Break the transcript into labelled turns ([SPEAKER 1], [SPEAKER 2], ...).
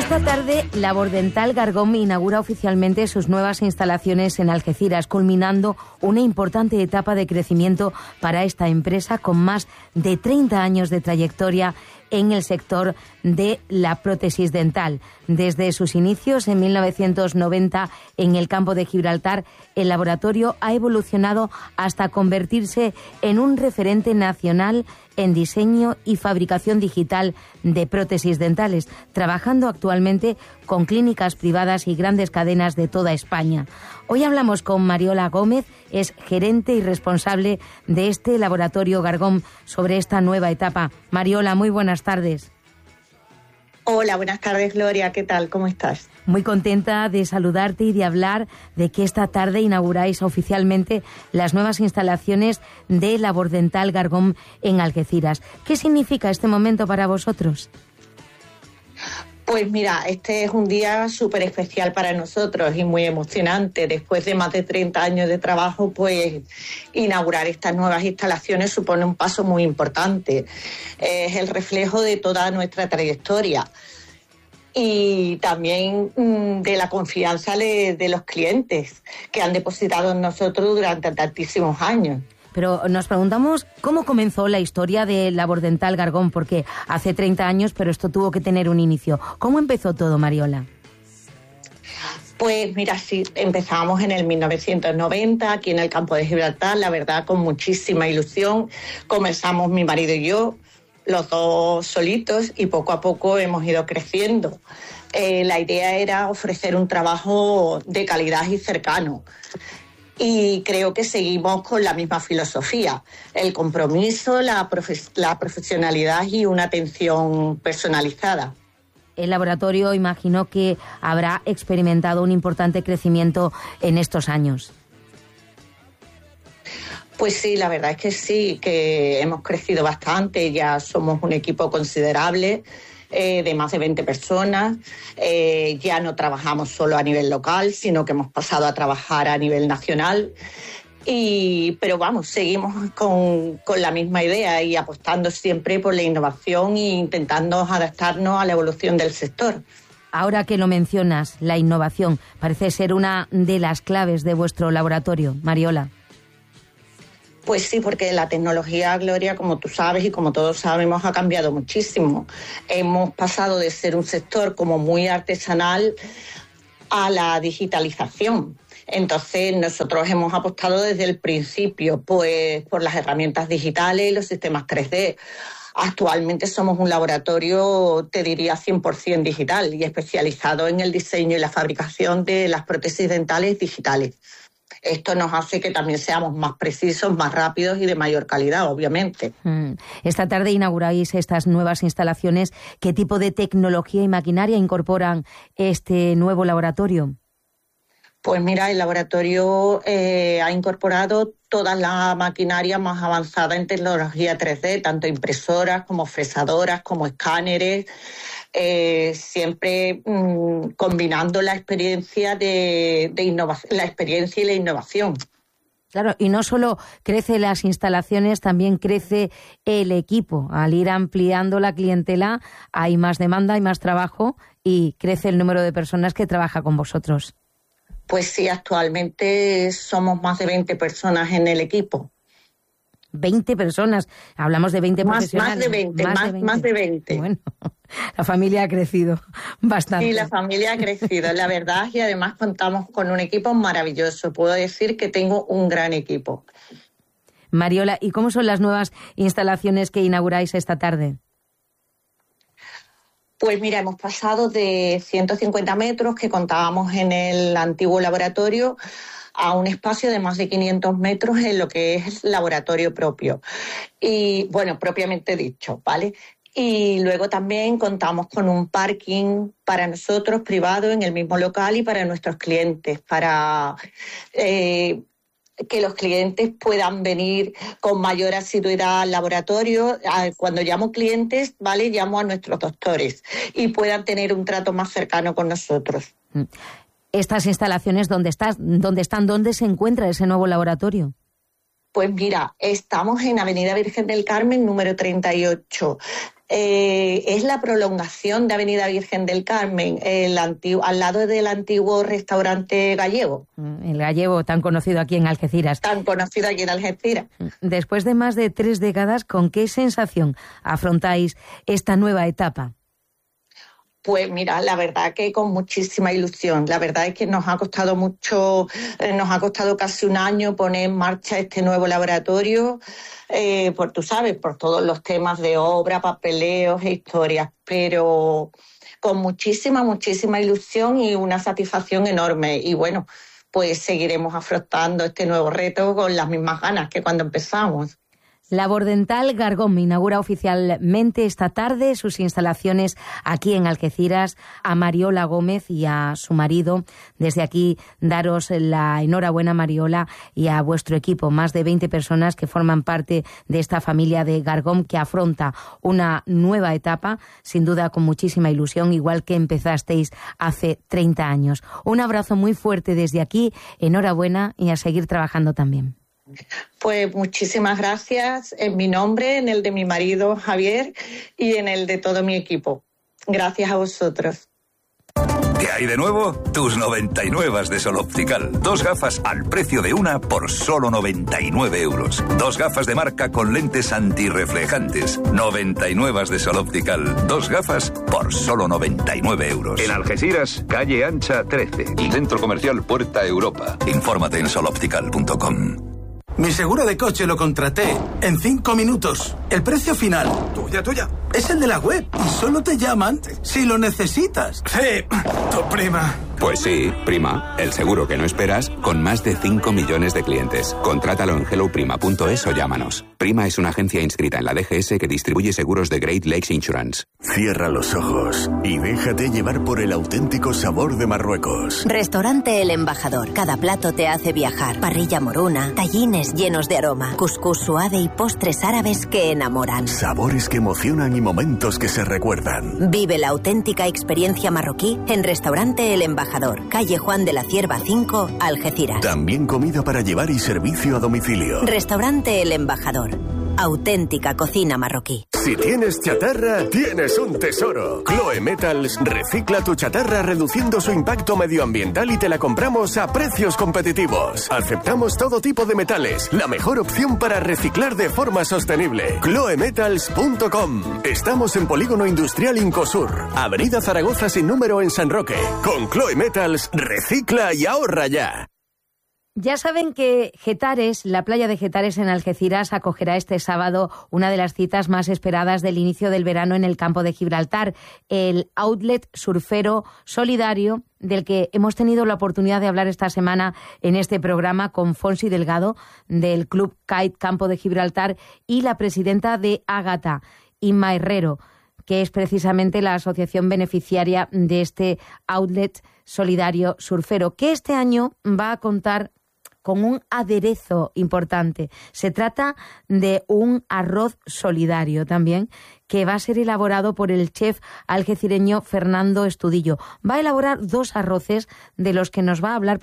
[SPEAKER 1] Esta tarde, Labordental Gargón inaugura oficialmente sus nuevas instalaciones en Algeciras, culminando una importante etapa de crecimiento para esta empresa con más de 30 años de trayectoria en el sector de la prótesis dental. Desde sus inicios en 1990 en el campo de Gibraltar, el laboratorio ha evolucionado hasta convertirse en un referente nacional en diseño y fabricación digital de prótesis dentales, trabajando actualmente con clínicas privadas y grandes cadenas de toda España. Hoy hablamos con Mariola Gómez, es gerente y responsable de este laboratorio Gargón, sobre esta nueva etapa. Mariola, muy buenas tardes.
[SPEAKER 2] Hola, buenas tardes, Gloria. ¿Qué tal? ¿Cómo estás?
[SPEAKER 1] Muy contenta de saludarte y de hablar de que esta tarde inauguráis oficialmente las nuevas instalaciones de Labordental Gargón en Algeciras. ¿Qué significa este momento para vosotros?
[SPEAKER 2] Pues mira, este es un día súper especial para nosotros y muy emocionante. Después de más de 30 años de trabajo, pues inaugurar estas nuevas instalaciones supone un paso muy importante. Es el reflejo de toda nuestra trayectoria y también de la confianza de los clientes que han depositado en nosotros durante tantísimos años.
[SPEAKER 1] Pero nos preguntamos cómo comenzó la historia de Labordental Gargón, porque hace 30 años, pero esto tuvo que tener un inicio. ¿Cómo empezó todo, Mariola?
[SPEAKER 2] Pues mira, sí, empezamos en el 1990 aquí en el campo de Gibraltar, la verdad con muchísima ilusión. Comenzamos mi marido y yo, los dos solitos, y poco a poco hemos ido creciendo. La idea era ofrecer un trabajo de calidad y cercano. Y creo que seguimos con la misma filosofía, el compromiso, la profesionalidad y una atención personalizada.
[SPEAKER 1] El laboratorio, imagino que habrá experimentado un importante crecimiento en estos años.
[SPEAKER 2] Pues sí, la verdad es que sí, que hemos crecido bastante, ya somos un equipo considerable, de más de 20 personas. Ya no trabajamos solo a nivel local, sino que hemos pasado a trabajar a nivel nacional. Pero vamos, seguimos con la misma idea y apostando siempre por la innovación e intentando adaptarnos a la evolución del sector.
[SPEAKER 1] Ahora que lo mencionas, la innovación parece ser una de las claves de vuestro laboratorio, Mariola.
[SPEAKER 2] Pues sí, porque la tecnología, Gloria, como tú sabes y como todos sabemos, ha cambiado muchísimo. Hemos pasado de ser un sector como muy artesanal a la digitalización. Entonces, nosotros hemos apostado desde el principio pues por las herramientas digitales y los sistemas 3D. Actualmente somos un laboratorio, te diría, 100% digital y especializado en el diseño y la fabricación de las prótesis dentales digitales. Esto nos hace que también seamos más precisos, más rápidos y de mayor calidad, obviamente.
[SPEAKER 1] Esta tarde inauguráis estas nuevas instalaciones. ¿Qué tipo de tecnología y maquinaria incorporan este nuevo laboratorio?
[SPEAKER 2] Pues mira, el laboratorio ha incorporado toda la maquinaria más avanzada en tecnología 3D, tanto impresoras como fresadoras, como escáneres, siempre combinando la experiencia la experiencia y la innovación.
[SPEAKER 1] Claro, y no solo crece las instalaciones, también crece el equipo. Al ir ampliando la clientela hay más demanda, hay más trabajo y crece el número de personas que trabaja con vosotros.
[SPEAKER 2] Pues sí, actualmente somos más de 20 personas en el equipo.
[SPEAKER 1] 20 personas, hablamos de 20 profesionales.
[SPEAKER 2] Más de 20.
[SPEAKER 1] Bueno, la familia ha crecido bastante.
[SPEAKER 2] Sí, la familia ha crecido, la verdad, y además contamos con un equipo maravilloso. Puedo decir que tengo un gran equipo.
[SPEAKER 1] Mariola, ¿y cómo son las nuevas instalaciones que inauguráis esta tarde?
[SPEAKER 2] Pues mira, hemos pasado de 150 metros que contábamos en el antiguo laboratorio a un espacio de más de 500 metros en lo que es laboratorio propio. Y bueno, propiamente dicho, ¿vale? Y luego también contamos con un parking para nosotros privado en el mismo local y para nuestros clientes, para que los clientes puedan venir con mayor asiduidad al laboratorio. Cuando llamo clientes, ¿vale?, llamo a nuestros doctores y puedan tener un trato más cercano con nosotros.
[SPEAKER 1] Estas instalaciones, ¿dónde se encuentra ese nuevo laboratorio?
[SPEAKER 2] Pues mira, estamos en Avenida Virgen del Carmen, número 38. es la prolongación de Avenida Virgen del Carmen, al lado del antiguo restaurante gallego.
[SPEAKER 1] El gallego tan conocido aquí en Algeciras.
[SPEAKER 2] Tan conocido aquí en Algeciras.
[SPEAKER 1] Después de más de 3 décadas, ¿con qué sensación afrontáis esta nueva etapa?
[SPEAKER 2] Pues mira, la verdad que con muchísima ilusión. La verdad es que nos ha costado mucho, nos ha costado casi un año poner en marcha este nuevo laboratorio, tú sabes, por todos los temas de obra, papeleos e historias, pero con muchísima ilusión y una satisfacción enorme. Y bueno, pues seguiremos afrontando este nuevo reto con las mismas ganas que cuando empezamos.
[SPEAKER 1] Labordental Gargón inaugura oficialmente esta tarde sus instalaciones aquí en Algeciras. A Mariola Gómez y a su marido, desde aquí daros la enhorabuena, Mariola, y a vuestro equipo, más de 20 personas que forman parte de esta familia de Gargón, que afronta una nueva etapa, sin duda con muchísima ilusión, igual que empezasteis hace 30 años. Un abrazo muy fuerte desde aquí, enhorabuena y a seguir trabajando también.
[SPEAKER 2] Pues muchísimas gracias en mi nombre, en el de mi marido Javier y en el de todo mi equipo. Gracias a vosotros.
[SPEAKER 3] ¿Qué hay de nuevo? Tus 99 de Sol Optical. 2 gafas al precio de una por solo 99 euros. 2 gafas de marca con lentes antirreflejantes. 99 de Sol Optical. 2 gafas por solo 99 euros.
[SPEAKER 4] En Algeciras, calle Ancha 13. Y Centro Comercial Puerta Europa.
[SPEAKER 3] Infórmate en soloptical.com.
[SPEAKER 5] Mi seguro de coche lo contraté en 5 minutos. El precio final. Tuya. Es el de la web y solo te llaman si lo necesitas. Sí, tu prima.
[SPEAKER 6] Pues sí, prima. El seguro que no esperas con más de 5 millones de clientes. Contrátalo en helloprima.es o llámanos. Prima es una agencia inscrita en la DGS que distribuye seguros de Great Lakes Insurance.
[SPEAKER 7] Cierra los ojos y déjate llevar por el auténtico sabor de Marruecos.
[SPEAKER 8] Restaurante El Embajador. Cada plato te hace viajar. Parrilla moruna, tallines llenos de aroma, cuscús suave y postres árabes que enamoran.
[SPEAKER 7] Sabores que emocionan y momentos que se recuerdan.
[SPEAKER 8] Vive la auténtica experiencia marroquí en Restaurante El Embajador, calle Juan de la Cierva 5, Algeciras.
[SPEAKER 7] También comida para llevar y servicio a domicilio.
[SPEAKER 8] Restaurante El Embajador. Auténtica cocina marroquí.
[SPEAKER 7] Si tienes chatarra, tienes un tesoro. Chloe Metals recicla tu chatarra reduciendo su impacto medioambiental y te la compramos a precios competitivos. Aceptamos todo tipo de metales, la mejor opción para reciclar de forma sostenible. ChloeMetals.com. Estamos en Polígono Industrial Incosur, Avenida Zaragoza sin número en San Roque. Con Chloe Metals, recicla y ahorra ya.
[SPEAKER 1] Ya saben que Getares, la playa de Getares en Algeciras, acogerá este sábado una de las citas más esperadas del inicio del verano en el campo de Gibraltar, el Outlet Surfero Solidario, del que hemos tenido la oportunidad de hablar esta semana en este programa con Fonsi Delgado, del Club Kite Campo de Gibraltar, y la presidenta de Ágata, Inma Herrero, que es precisamente la asociación beneficiaria de este Outlet Solidario Surfero, que este año va a contar con un aderezo importante. Se trata de un arroz solidario también, que va a ser elaborado por el chef algecireño Fernando Estudillo. Va a elaborar 2 arroces de los que nos va a hablar